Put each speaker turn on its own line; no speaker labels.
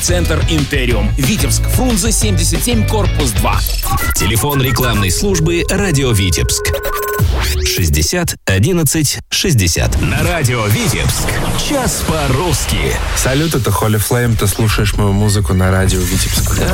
Центр «Интериум». Витебск, Фрунзе, 77, корпус 2.
Телефон рекламной службы «Радио Витебск». 60 11 60. На радио Витебск. Час по-русски.
Салют, это Holy Flame. Ты слушаешь мою музыку на радио Витебск.